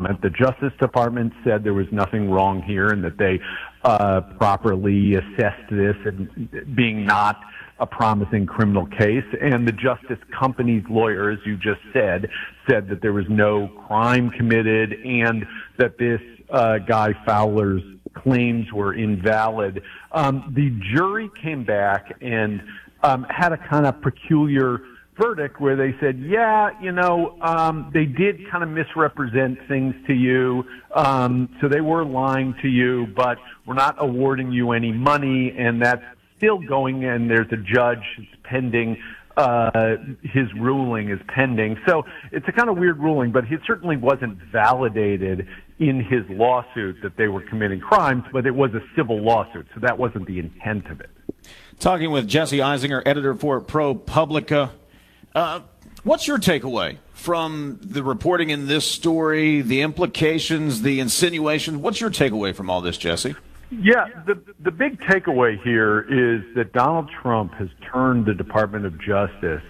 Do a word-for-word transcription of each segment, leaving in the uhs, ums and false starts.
comment. The Justice Department said there was nothing wrong here and that they uh, properly assessed this and being not a promising criminal case. And the Justice Company's lawyer, as you just said, said that there was no crime committed and that this uh, guy Fowler's claims were invalid. Um, the jury came back and um, had a kind of peculiar verdict where they said, yeah, you know, um, they did kind of misrepresent things to you, um, so they were lying to you, but we're not awarding you any money, and that's still going, and there's a judge pending. Uh, his ruling is pending. So it's a kind of weird ruling, but it certainly wasn't validated in his lawsuit that they were committing crimes, but it was a civil lawsuit, so that wasn't the intent of it. Talking with Jesse Eisinger, editor for ProPublica. Uh, what's your takeaway from the reporting in this story, the implications, the insinuations? What's your takeaway from all this, Jesse? Yeah, the the big takeaway here is that Donald Trump has turned the Department of Justice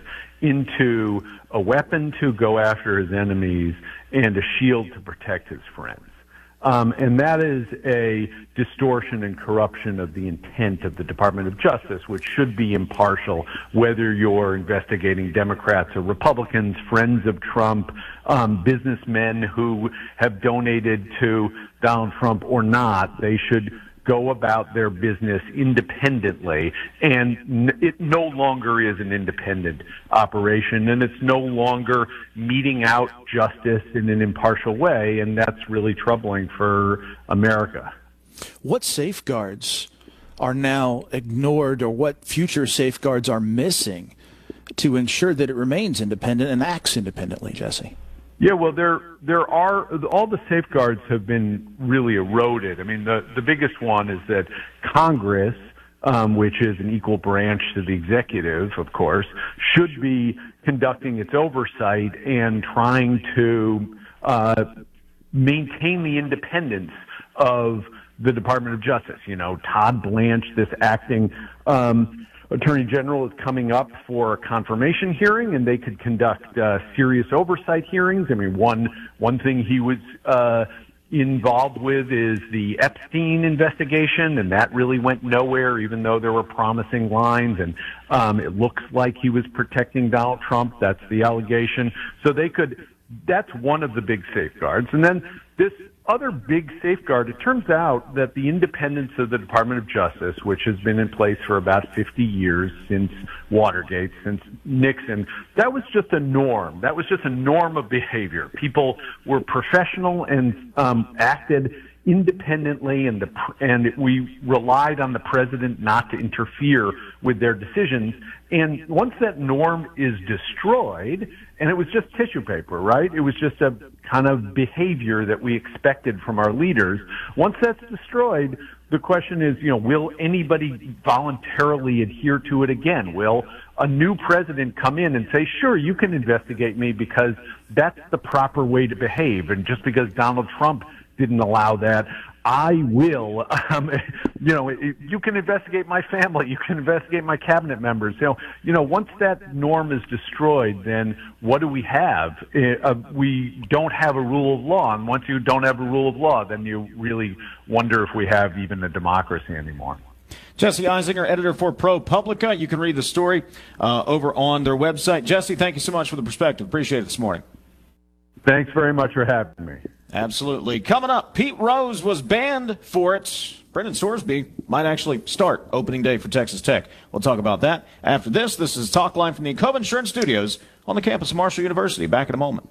into a weapon to go after his enemies and a shield to protect his friends. Um, and that is a distortion and corruption of the intent of the Department of Justice, which should be impartial, whether you're investigating Democrats or Republicans, friends of Trump, um, businessmen who have donated to Donald Trump or not. They should go about their business independently, and it no longer is an independent operation, and it's no longer meting out justice in an impartial way, and that's really troubling for America. What safeguards are now ignored, or what future safeguards are missing to ensure that it remains independent and acts independently, Jesse? Yeah, well, there there are all the safeguards have been really eroded. I mean, the the biggest one is that Congress, um, which is an equal branch to the executive, of course, should be conducting its oversight and trying to uh, maintain the independence of the Department of Justice. You know, Todd Blanche, this acting um, Attorney General, is coming up for a confirmation hearing, and they could conduct uh, serious oversight hearings. I mean, one one thing he was uh, involved with is the Epstein investigation, and that really went nowhere, even though there were promising lines, and um, it looks like he was protecting Donald Trump. That's the allegation. So they could, that's one of the big safeguards. And then this other big safeguard, it turns out that the independence of the Department of Justice, which has been in place for about fifty years, since Watergate, since Nixon, that was just a norm. That was just a norm of behavior. People were professional and um, acted independently, and the and we relied on the president not to interfere with their decisions. And once that norm is destroyed, and it was just tissue paper, right? It was just a kind of behavior that we expected from our leaders. Once that's destroyed, the question is, you know, will anybody voluntarily adhere to it again? Will a new president come in and say, sure, you can investigate me because that's the proper way to behave, and just because Donald Trump didn't allow that, I will. Um, you know, you can investigate my family. You can investigate my cabinet members. You know, you know. Once that norm is destroyed, then what do we have? Uh, we don't have a rule of law, and once you don't have a rule of law, then you really wonder if we have even a democracy anymore. Jesse Eisinger, editor for ProPublica. You can read the story uh, over on their website. Jesse, thank you so much for the perspective. Appreciate it this morning. Thanks very much for having me. Absolutely. Coming up, Pete Rose was banned for it. Brendan Sorsby might actually start opening day for Texas Tech. We'll talk about that after this. This is Talk Line from the Cove Insurance Studios on the campus of Marshall University. Back in a moment.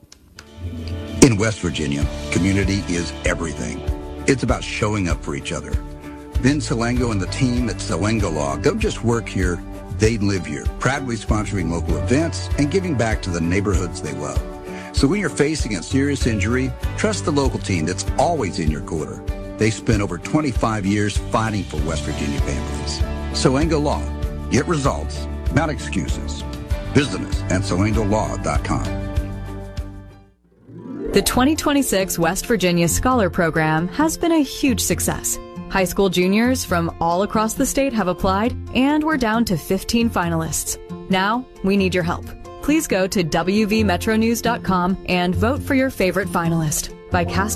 In West Virginia, community is everything. It's about showing up for each other. Vin Salengo and the team at Salengo Law don't just work here, they live here, proudly sponsoring local events and giving back to the neighborhoods they love. So when you're facing a serious injury, trust the local team that's always in your corner. They spent over twenty-five years fighting for West Virginia families. Salengo Law. Get results, not excuses. Visit us at salengo law dot com. The twenty twenty-six West Virginia Scholar Program has been a huge success. High school juniors from all across the state have applied, and we're down to fifteen finalists. Now, we need your help. Please go to w v metro news dot com and vote for your favorite finalist by casting